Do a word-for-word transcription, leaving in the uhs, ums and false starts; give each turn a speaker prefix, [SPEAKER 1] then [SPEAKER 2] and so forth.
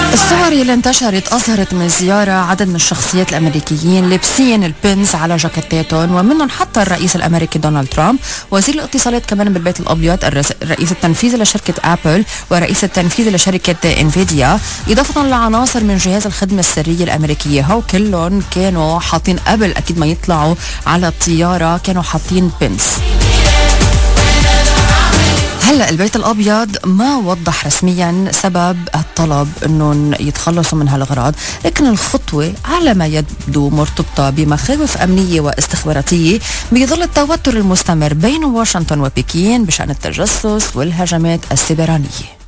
[SPEAKER 1] الصور اللي انتشرت أظهرت من الزيارة عدد من الشخصيات الأمريكيين لابسين البنز على جاكيتاتهم، ومنهم حتى الرئيس الأمريكي دونالد ترامب، وزير الاتصالات كمان بالبيت الأبيض، الرئيس التنفيذي لشركة أبل ورئيس التنفيذي لشركة انفيديا، إضافة لعناصر من جهاز الخدمة السرية الأمريكية. هو كلهم كانوا حاطين قبل أكيد ما يطلعوا على الطيارة كانوا حاطين بنز. هلأ البيت الأبيض ما وضح رسميا سبب الطلب أنهم يتخلصوا من هالأغراض، لكن الخطوة على ما يبدو مرتبطة بمخاوف أمنية واستخباراتية. بيظل التوتر المستمر بين واشنطن وبكين بشأن التجسس والهجمات السيبرانية.